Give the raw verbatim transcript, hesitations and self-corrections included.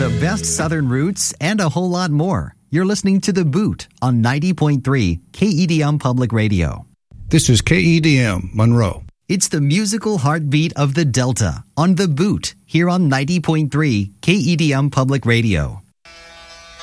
the best Southern roots and a whole lot more. You're listening to The Boot on ninety point three K E D M Public Radio. This is K E D M Monroe. It's the musical heartbeat of the Delta on The Boot here on ninety point three K E D M Public Radio.